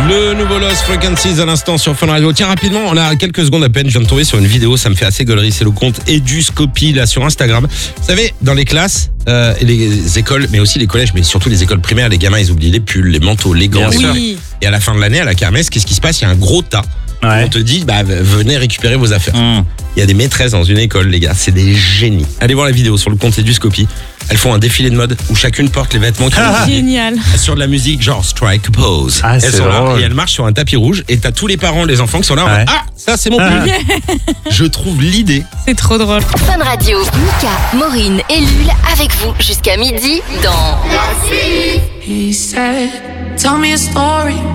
Le nouveau Lost Frequencies à l'instant sur Fun Radio. Tiens, rapidement, on a quelques secondes à peine, je viens de tomber sur une vidéo, ça me fait assez gaulerie, c'est le compte Eduscopie là sur Instagram. Vous savez, dans les classes, et les écoles, mais aussi les collèges, mais surtout les écoles primaires, les gamins, ils oublient les pulls, les manteaux, les gants. Oui. Et à la fin de l'année, à la kermesse, qu'est-ce qui se passe? Il y a un gros tas. Ouais. On te dit, venez récupérer vos affaires. Il y a des maîtresses dans une école, les gars, c'est des génies. Allez voir la vidéo sur le compte Eduscopie. Elles font un défilé de mode où chacune porte les vêtements qui ont Génial. sur de la musique genre Strike Pose. Ah, elles c'est sont là drôle. et elles marchent sur un tapis rouge et t'as tous les parents, les enfants qui sont là. En mode, ah, ça c'est mon pull. Je trouve l'idée. C'est trop drôle. Fun Radio, Mika, Maureen et Lul avec vous jusqu'à midi dans He said, tell me a story.